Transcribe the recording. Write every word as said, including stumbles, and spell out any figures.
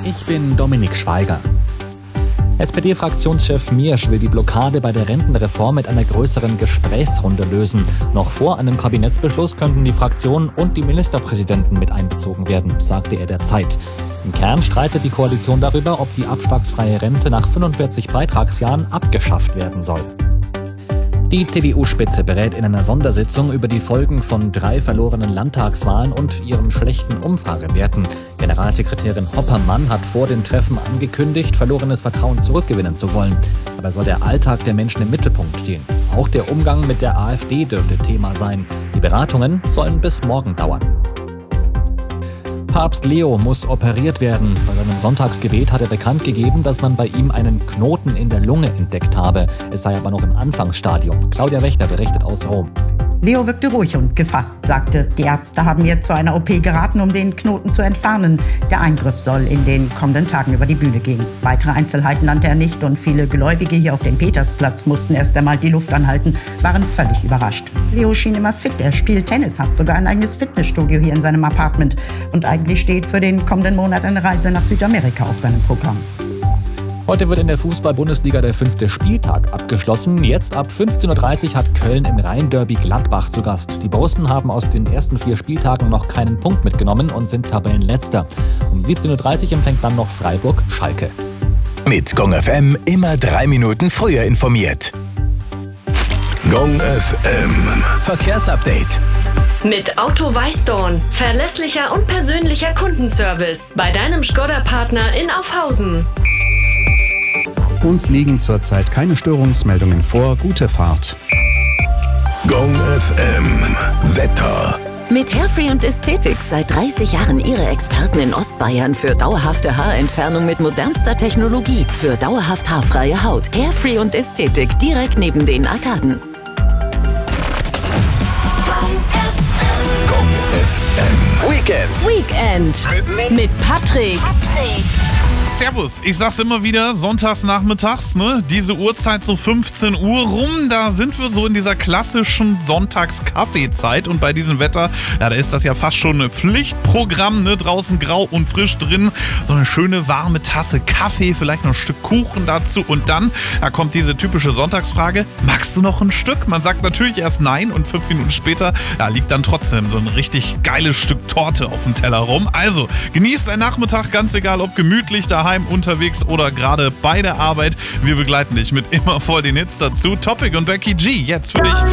Ich bin Dominik Schweiger. S P D-Fraktionschef Miersch will die Blockade bei der Rentenreform mit einer größeren Gesprächsrunde lösen. Noch vor einem Kabinettsbeschluss könnten die Fraktionen und die Ministerpräsidenten mit einbezogen werden, sagte er der Zeit. Im Kern streitet die Koalition darüber, ob die abschlagsfreie Rente nach fünfundvierzig Beitragsjahren abgeschafft werden soll. Die C D U-Spitze berät in einer Sondersitzung über die Folgen von drei verlorenen Landtagswahlen und ihren schlechten Umfragewerten. Generalsekretärin Hoppermann hat vor dem Treffen angekündigt, verlorenes Vertrauen zurückgewinnen zu wollen. Dabei soll der Alltag der Menschen im Mittelpunkt stehen. Auch der Umgang mit der AfD dürfte Thema sein. Die Beratungen sollen bis morgen dauern. Papst Leo muss operiert werden. Bei seinem Sonntagsgebet hat er bekannt gegeben, dass man bei ihm einen Knoten in der Lunge entdeckt habe. Es sei aber noch im Anfangsstadium. Claudia Wächter berichtet aus Rom. Leo wirkte ruhig und gefasst, sagte, die Ärzte haben mir zu einer O P geraten, um den Knoten zu entfernen. Der Eingriff soll in den kommenden Tagen über die Bühne gehen. Weitere Einzelheiten nannte er nicht und viele Gläubige hier auf dem Petersplatz mussten erst einmal die Luft anhalten, waren völlig überrascht. Leo schien immer fit, er spielt Tennis, hat sogar ein eigenes Fitnessstudio hier in seinem Apartment. Und eigentlich steht für den kommenden Monat eine Reise nach Südamerika auf seinem Programm. Heute wird in der Fußball-Bundesliga der fünfte Spieltag abgeschlossen. Jetzt ab fünfzehn Uhr dreißig hat Köln im Rhein-Derby Gladbach zu Gast. Die Borussen haben aus den ersten vier Spieltagen noch keinen Punkt mitgenommen und sind Tabellenletzter. Um siebzehn Uhr dreißig empfängt dann noch Freiburg Schalke. Mit Gong F M immer drei Minuten früher informiert. Gong F M Verkehrsupdate. Mit Auto Weißdorn. Verlässlicher und persönlicher Kundenservice bei deinem Škoda-Partner in Aufhausen. Uns liegen zurzeit keine Störungsmeldungen vor. Gute Fahrt. Gong F M Wetter. Mit Hairfree und Ästhetik seit dreißig Jahren Ihre Experten in Ostbayern für dauerhafte Haarentfernung mit modernster Technologie. Für dauerhaft haarfreie Haut. Hairfree und Ästhetik direkt neben den Arkaden. Gong F M Weekend. Weekend mit Patrick. Servus, ich sag's immer wieder, sonntags nachmittags, ne? Diese Uhrzeit so fünfzehn Uhr rum, da sind wir so in dieser klassischen Sonntagskaffeezeit und bei diesem Wetter, ja, da ist das ja fast schon ein Pflichtprogramm, ne? Draußen grau und frisch drin, so eine schöne warme Tasse Kaffee, vielleicht noch ein Stück Kuchen dazu und dann, da kommt diese typische Sonntagsfrage, magst du noch ein Stück? Man sagt natürlich erst nein und fünf Minuten später, da liegt dann trotzdem so ein richtig geiles Stück Torte auf dem Teller rum. Also, genießt einen Nachmittag, ganz egal ob gemütlich, daheim, unterwegs oder gerade bei der Arbeit. Wir begleiten dich mit immer voll den Hits dazu. Topic und Becky G, jetzt für dich.